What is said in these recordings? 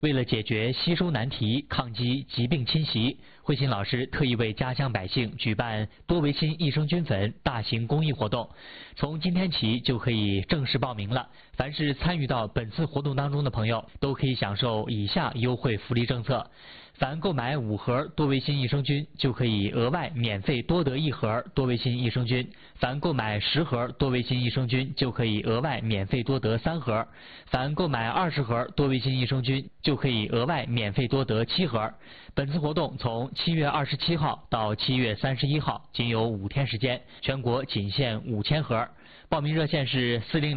为了解决吸收难题，抗击疾病侵袭，慧心老师特意为家乡百姓举办多维新益生菌粉大型公益活动，从今天起就可以正式报名了。凡是参与到本次活动当中的朋友，都可以享受以下优惠福利政策：凡购买5盒多维新益生菌，就可以额外免费多得1盒多维新益生菌；凡购买10盒多维新益生菌，就可以额外免费多得3盒；凡购买20盒多维新益生菌，就可以额外免费多得7盒。本次活动从7月27号到7月31号，仅有5天时间，全国仅限5000盒。报名热线是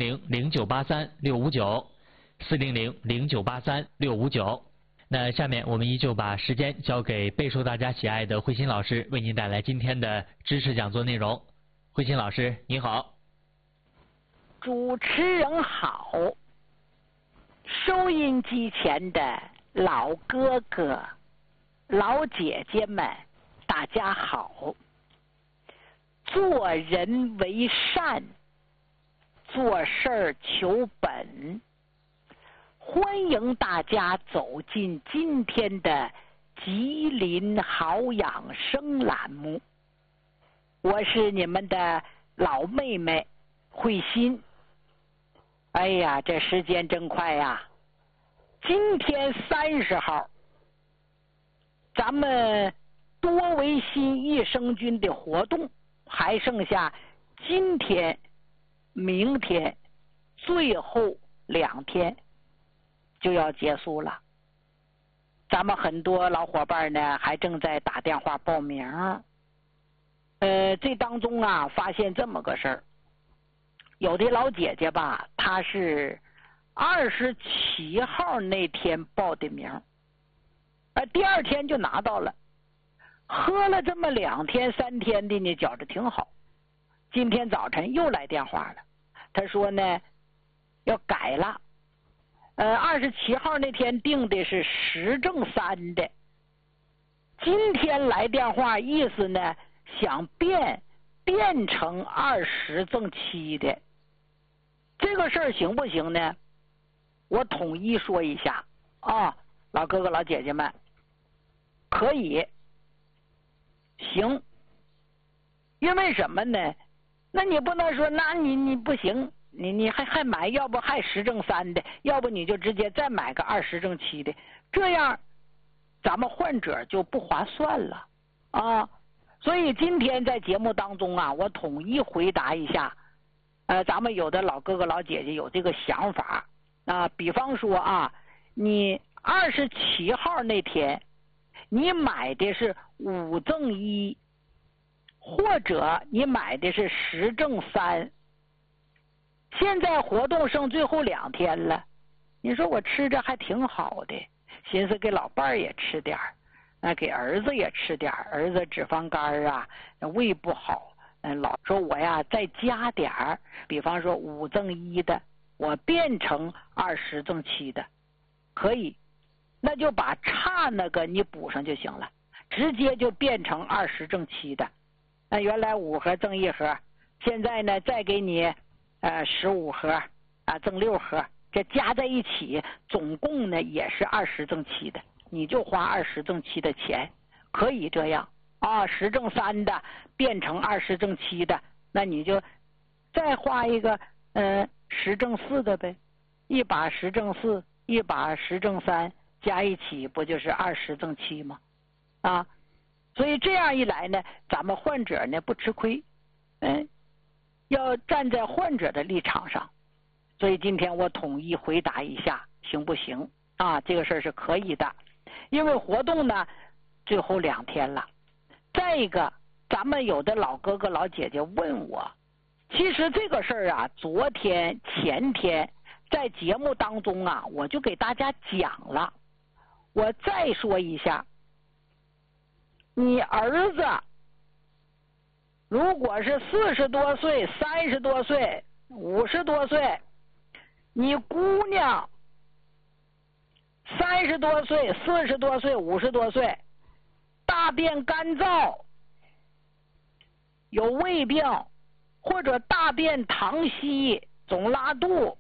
400-0983-659，400-0983-659。那下面我们依旧把时间交给备受大家喜爱的慧心老师，为您带来今天的知识讲座内容。慧心老师，你好。 主持人好，收音机前的老哥哥、老姐姐们，大家好。做人为善，做事儿求本。欢迎大家走进今天的吉林好养生栏目，我是你们的老妹妹慧心。哎呀，这时间真快呀！今天30号，咱们多维新益生菌的活动还剩下今天、明天最后2天就要结束了。咱们很多老伙伴呢还正在打电话报名。这当中啊发现这么个事儿，有的老姐姐吧，她是27号那天报的名，第2天就拿到了，喝了这么2天3天的呢，觉着挺好。今天早晨又来电话了，她说呢要改了。27号那天定的是10正3的，今天来电话意思呢想变成20正7的。这个事儿行不行呢？我统一说一下啊，老哥哥老姐姐们，可以行。因为什么呢？那你不能说那你不行，你还买，要不还10正3的，要不你就直接再买个20正7的，这样咱们患者就不划算了啊。所以今天在节目当中啊，我统一回答一下，咱们有的老哥哥老姐姐有这个想法啊，比方说啊，你27号那天你买的是5正1，或者你买的是10正3，现在活动剩最后2天了，你说我吃着还挺好的，寻思给老伴儿也吃点儿，给儿子也吃点儿，儿子脂肪肝啊，胃不好，老说我呀再加点儿，比方说5正1的，我变成20正7的，可以，那就把差那个你补上就行了，直接就变成20正7的。那原来5盒赠1盒，现在呢再给你15盒啊赠6盒，这加在一起总共呢也是20正7的，你就花20正7的钱，可以这样啊。10正3的变成20正7的，那你就再花一个10正4的呗，一把10正4，一把10正3，加一起不就是20正7吗？啊，所以这样一来呢，咱们患者呢不吃亏，要站在患者的立场上。所以今天我统一回答一下，行不行啊？这个事儿是可以的，因为活动呢最后2天了。再一个，咱们有的老哥哥老姐姐问我，其实这个事儿啊，昨天前天在节目当中啊，我就给大家讲了。我再说一下，你儿子如果是40多岁、30多岁、50多岁，你姑娘30多岁、40多岁、50多岁，大便干燥，有胃病，或者大便溏稀，总拉肚，